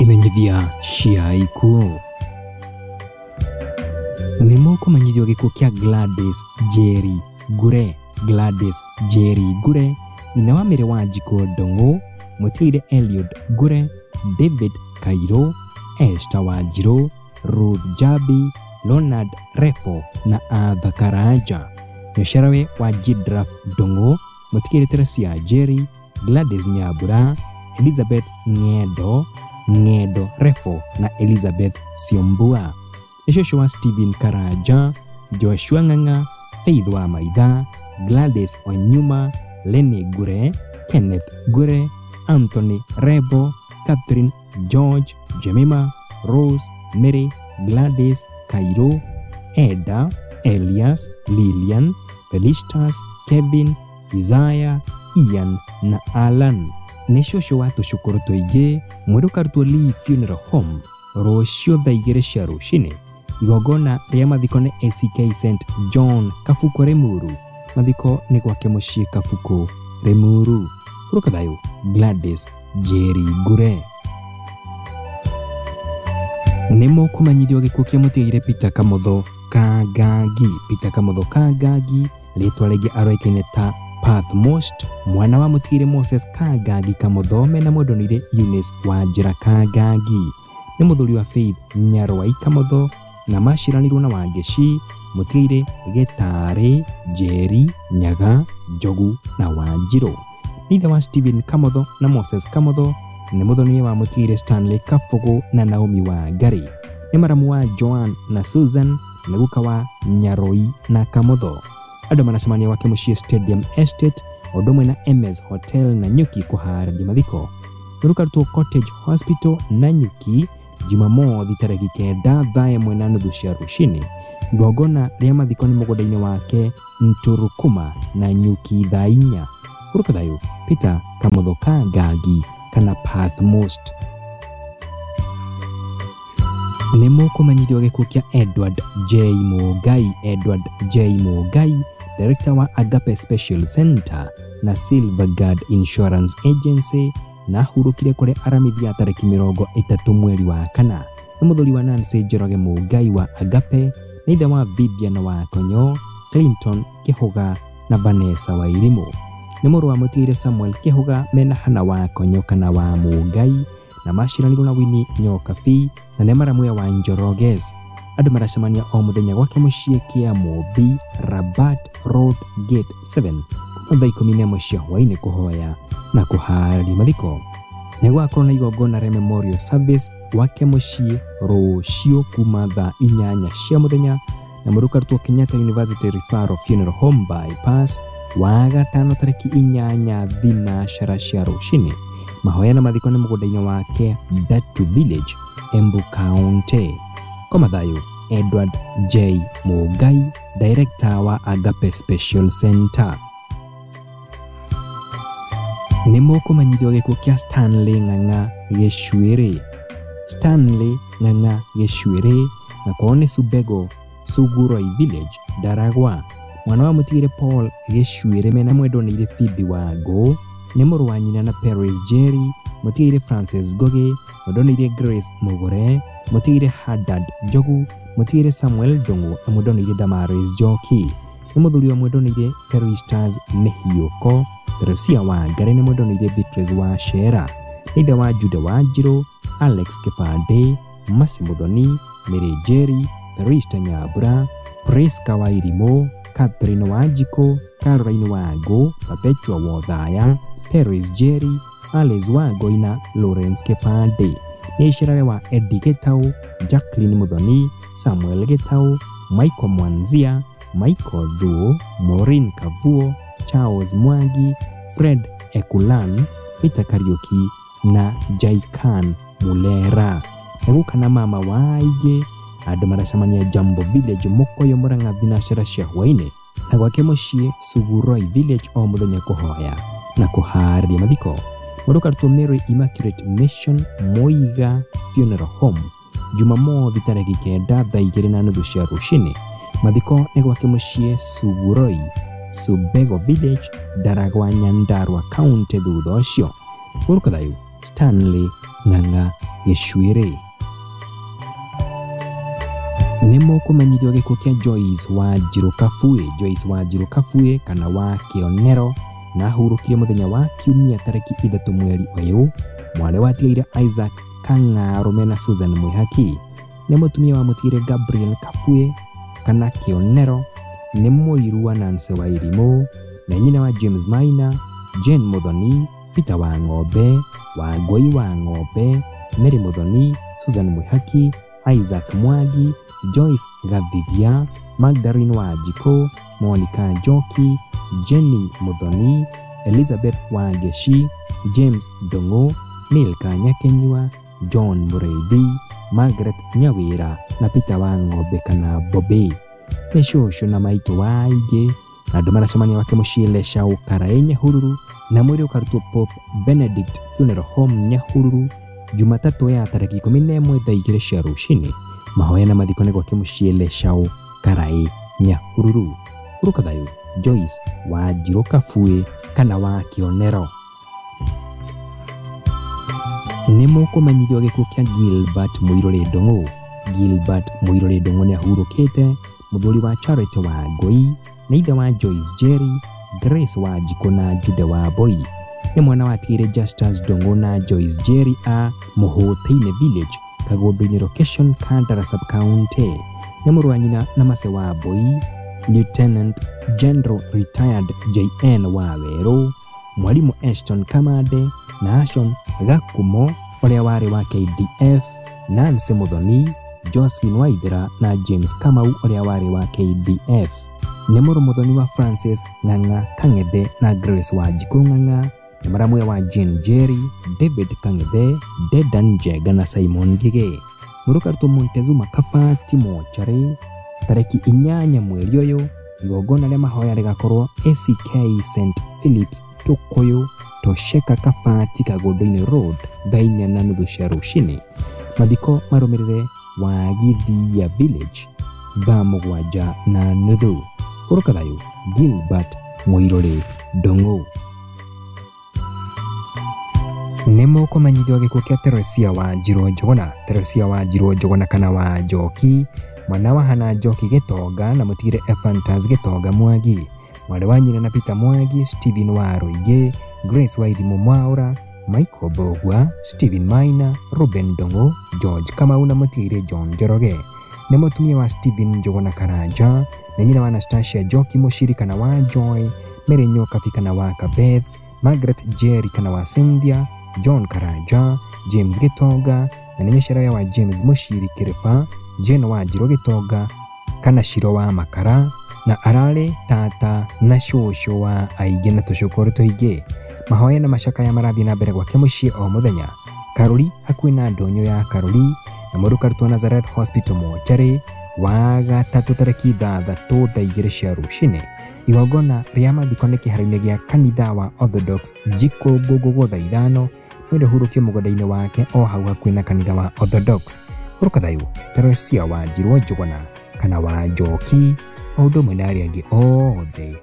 Imenyithia cia ikuũ. Nĩ mũkũmenyithio gĩkuũ kĩa Gladys Njeri Ngure. Gladys Njeri Ngure, nyina wa Mĩrĩ Wanjikũ Ndung'u, mũtigaire Eliud Ngure, David Kairũ, Esther Wanjirũ, Ruth Njabi, Leonard Refo na Arthur Karanja. Mũciarawe wa Jidraf Ndung'u, mũtigaire Teresia Njeri, Gladys Nyambura, Elizabeth Ng'endo Refo na Elizabeth Siombua. Nĩcio wa Stephen Karanja, Joshua Ng'ang'a, Faith wa Maitha, Gladys Wanyuma, Lenny Ngure, Kenneth Ngure, Anthony Rebo, Catherine George, Jemima, Rose, Mary, Gladys, Kairũ, Eda, Elias, Lillian, Felicitas, Kevin, Isaiah, Ian na Alan. Nĩcio wa tũcukuru tũingĩ mwĩrukarutwo Lee Funeral Home rũciũ thaa 2 cia rũcinĩ. Igongona rĩa mathiko nĩ ACK St John Kabuko Rimuru. Mathiko nĩ gwake mũciĩ Kabuko Rimuru. Kuruka thayo Gladys Njeri Ngure. Nĩ mũkũmenyithio gĩkuũ kĩa mũtigaire Peter Kamotho Kangangi. Peter Kamotho Kangangi rĩtwa rĩngĩ aroĩkaine ta Pathmost, mwana wa mũtigaire Moses Kangangi Kamotho mena mwendonire Eunice Wanjĩra Kangangi. Nĩ mũthuri wa Faith Nyarwai Kamotho na maciranirwo na Wangeci, mũtigaire Gĩtarĩ, Njeri, Nyaga, Njogu na Wanjirũ. Nĩithe wa Stephen Kamotho na Moses Kamotho, nĩ mũthoni wa mũtigaire Stanley Kabogo na Naomi Wangari. Nĩ maramu wa Joan na Susan na guka wa Nyaroi na Kamotho. Andũ manacemania wake mũciĩ Stadium Estate ũndũ ũmwe na MS Hotel na Nyuki kũharĩria mathiko. Mũrukarutwo Cottage Hospital na Nyuki Jumamothi tarĩki 9 thaa 1:30 cia rũcinĩ. Igongona rĩa mathiko nĩ mũgũnda-inĩ wake Nturukuma na Nyuki thaa 4. Kuruka thayo Peter Kamotho Kangangi kana Pathmost. Nĩ mũkũmenyithio gĩkuũ kĩa Edward J. Mugai. Edward J. Mugai, Director wa Agape Special Center na Silverguard Insurance Agency, na hurũkire kũrĩ aramithia tarĩki 30 mweri wa kana. Nĩ mũthuri wa Nancy Njoroge Mugai wa Agape, na ithe wa Vivian wa Konyo, Clinton Kĩhũga na Vanessa wa Irimũ. Nĩ mũrũ wa mũtigaire Samuel Kĩhũga mena Hana wa Konyo kana wa Mugai, na maciranirwo na Winnie Nyokabi na nĩ maramuya wa Njoroges. Andũ maracemania o mũthenya gwake mũciĩ Kĩamũmbi, Rabat Road Gate 7 thaa 11 cia hwaĩ-inĩ kũhoya na kũharĩria mathiko. Nĩ gwakorwo na igongona rĩa memorial service gwake mũciĩ rũciũ kuma thaa 8 cia mũthenya na mũrukarutwo Kenyatta University Referral Funeral Home Bypass wa gatano tarĩki 8 thinacara cia rũcinĩ. Mahoya na mathiko nĩ mũgũnda-inĩ wake Datu Village, Embu County. Kwa thayo Edward J. Mugai, Director wa Agape Special Center. Nĩ mũkũmenyithio gĩkuũ kĩa Stanley Ng'ang'a Gĩcuĩrĩ. Stanley Ng'ang'a Gĩcuĩrĩ na kwao nĩ Subego, Suguroi Village, Daragwa. Mwana wa mũtigaire Paul Gĩcuĩrĩ mena mwendonire Phoebe Wangũ. Nĩ mũrũ wa nyina na Paris Njeri, mũtigaire Francis Ngoge, mwendonire Grace Mugure, mũtigaire Haddad Njogu, mũtigaire Samuel Ndung'u na mwendonire Damaris Njoki. Nĩ mũthuri wa mwendonire Feristas Mehioko, Teresia Wangari nĩ mwendonire Beatrice wa Shera. Nĩithe wa Jude Wanjirũ, Alex Kĩbande, Masi Muthoni, Mary Njeri, Ferista Nyambura, Priska wa Irimũ, Catherine Wanjikũ, Caroline Wangũ, Perpetua Wothaya, Paris Njeri, Alice Wangui na Lawrence Kĩbande. Nĩ icirawe wa Eddie Gĩtaũ, Jacqueline Muthoni, Samuel Gĩtaũ, Michael Mwanzia, Michael Thuo, Maureen Kavuo, Charles Mwangi, Fred Ekulan, Peter Kariuki na Jaikan Mulera. Neguka na mama waige andũ maracemania Jambo Village Mukoyo Murang'a thinacara cia hwaĩ-inĩ na gwake mũciĩ Suguroi Village o mũthenya kũhoya na kũharĩria mathiko. Mũrukarutwo Mary Immaculate Mission Muiga Funeral Home Jumamothi tarĩki 9 thaa 2:30 cia rũcinĩ. Mathiko nĩ gwake mũciĩ Suguroi, Subego Village, Daragwa Nyandarua County thutha ũcio. Kuruka thayo Stanley Ng'ang'a Gĩcuĩrĩ. Nĩ mũkũmenyithio gĩkuũ kĩa Joyce Wanjiru Kabue. Joyce Wanjiru Kabue kana wa Kĩonero na ahurũkire mũthenya wa Kiumia tarĩki 3 mweri ũyũ. Mwana wa tigaire Isaac Kang'arume na Susan Mwihaki. Nĩ mũtumia wa mũtigire Gabriel Kabue kana Kĩonero. Nĩ mũiru wa Nancy wa Irimũ na nyina wa James Maina, Jane Muthoni, Peter wa Ng'ombe, Wangui wa Ng'ombe, Mary Muthoni, Susan Mwihaki, Isaac Mwangi, Joyce Gathigia, Magdalene Wanjiko, Monica Njoki, Jenny Muthoni, Elizabeth Wangeshi, James Ndung'u, Milka Nyakenyua, John Mureithi, Margaret Nyawira na Peter wa Ng'ombe kana Bobby. Nĩ cũcũ na maitũ wa aingĩ na andũ maracemania wake mũciĩ Leshau Karaĩ Nyahururu na mwĩrĩ ũkarutwo Pope Benedict Funeral Home Nyahururu Jumatatũ ya tarĩki 11 thaa 2 cia rũcinĩ. Mahoya na mathiko nĩ gwake mũciĩ Leshau Karaĩ Nyahururu. Uruka thayu Joyce Wanjiru Kabue kana wa Kĩonero. Nĩ mũkũmenyithio gĩkuũ kĩa Gilbert Muiruri Ndung'u. Gilbert Muiruri Ndung'u nĩ ahurũkĩte, mũthuri wa Charity Wangui na ithe wa Joyce Jerry, Grace Wanjiko na Jude Wambui. Nĩ mwana wa tigaire Justus Ndung'u na Joyce Jerry a Mũhũtĩ-inĩ Village, Kagondu-inĩ Location, Kandara Sub-County. Nĩ mũrũ wa nyina na Mase Wambui, Lieutenant General Retired J.N. Waweru, Mwalimu Ashton Kamande na Ashon Gakumo ũrĩa warĩ wa KDF, Nancy Muthoni, Josephine Waithera na James Kamau ũrĩa warĩ wa KDF. Nĩ mũrũ Muthoni wa Francis Ng'ang'a Kang'ethe na Grace Wanjiko Ng'ang'a, nĩ maramuya wa Jane Jerry, David Kang'ethe, Dedan Njega na Simon Ngige. Mũrukarutwo Montezuma Kabati mochari tarĩki 8 mweri ũyũ. Igongona rĩa mahoya rĩgakorwo ACK St Philip's Tukuyu Tosheka Kabati Kagondu-inĩ Road thaa 4:30 cia rũcinĩ. Mathiko marũmĩrĩre Wagithia Village thaa 7:30. Uruka thayu Gilbert Muiruri Ndung'u. Nĩ mũkũmenyithio gĩkuũ kĩa Teresia Wanjiru Njuguna. Teresia Wanjiru Njuguna kana wa Njoki, mwana wa Hana Njoki Gĩtonga na mũtigire Ephantus Gĩtonga Mwangi. Mwarĩ wa nyina na Peter Mwangi, Stephen wa Rũingĩ, Grace wa Irimũ Mwaũra, Michael Mbogua, Stephen Maina, Ruben Ndung'u, George Kamau na mũtigire John Njoroge. Nĩ mũtumia wa Stephen Njuguna Karanja na nyina wa Anastasia Njoki Mũciri kana wa Joy, Mary Nyokabi kana wa Kabeth, Margaret Jerry kana wa Cynthia, John Karanja, James Gĩtonga na nĩ nyĩcera wa James Mũciri Kĩrĩba, Jane Wanjiru Gĩtonga kana Shiro wa Makara na ararĩ tata na cũcũ wa aingĩ na tũcũkũrũ tũingĩ. Mahoya na macakaya marathiĩ na mbere gwake mũciĩ o mũthenya. Karuri hakuhĩ na ndonyo ya Karuri na mũrukarutwo Nazareth Hospital mochari wa gatatũ tarĩki 3 thaa 2 cia rũcinĩ. Igongona rĩa mathiko nĩ kĩharo-inĩ gĩa kanitha wa Orthodox Jikũngũgũ thaa 5. Mwĩrĩ ũhurũkio mũgũnda-inĩ wake o hau hakuhĩ na kanitha wa Orthodox. Uruka thayu Teresia Wanjiru Njuguna kana wa Njoki, o ũndũ ũmwe na arĩa angĩ othe